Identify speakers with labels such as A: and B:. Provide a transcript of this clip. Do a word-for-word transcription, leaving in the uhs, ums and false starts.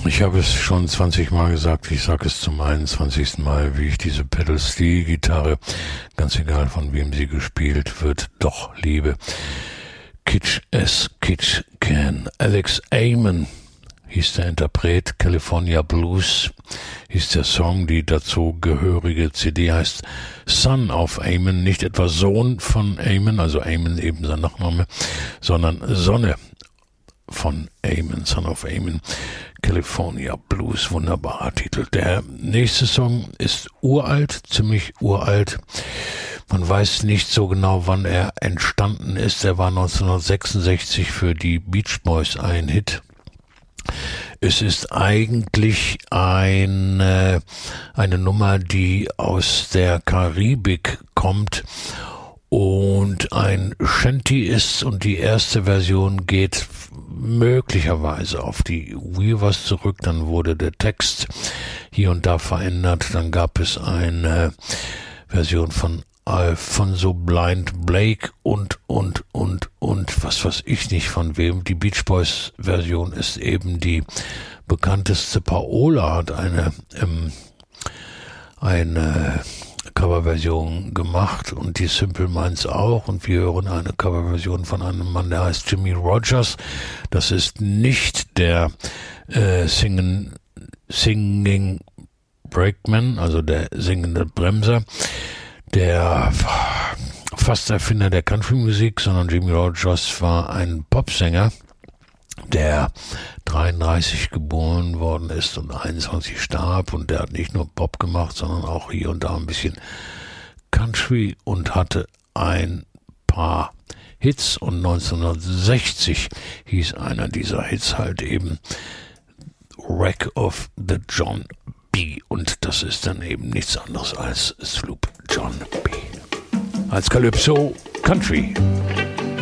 A: Ich habe es schon zwanzig Mal gesagt, ich sage es zum einundzwanzigsten Mal, wie ich diese Pedal-Steel-Gitarre, ganz egal von wem sie gespielt wird, doch liebe. Kitsch as Kitsch can. Alex Amon hieß der Interpret, California Blues hieß der Song, die dazu gehörige C D heißt Son of Amon, nicht etwa Sohn von Amon, also Amon eben sein Nachname, sondern Sonne von Amon, Son of Amon, California Blues, wunderbarer Titel. Der nächste Song ist uralt, ziemlich uralt. Man weiß nicht so genau, wann er entstanden ist. Er war neunzehnhundertsechsundsechzig für die Beach Boys ein Hit. Es ist eigentlich eine, eine Nummer, die aus der Karibik kommt und ein Shanty ist, und die erste Version geht möglicherweise auf die Weavers zurück. Dann wurde der Text hier und da verändert. Dann gab es eine Version von Alfonso Blind Blake und, und, und, und, was weiß ich nicht von wem. Die Beach Boys Version ist eben die bekannteste. Paola hat eine, ähm, eine Coverversion gemacht und die Simple Minds auch, und wir hören eine Coverversion von einem Mann, der heißt Jimmy Rogers. Das ist nicht der äh, Singen, Singing Brakeman, also der singende Bremser, der fast Erfinder der Country-Musik, sondern Jimmy Rogers war ein Popsänger, der dreiunddreißig geboren worden ist und einundzwanzig starb, und der hat nicht nur Pop gemacht, sondern auch hier und da ein bisschen Country und hatte ein paar Hits, und neunzehnhundertsechzig hieß einer dieser Hits halt eben Wreck of the John B. Und das ist dann eben nichts anderes als Sloop John B. Als Calypso Country.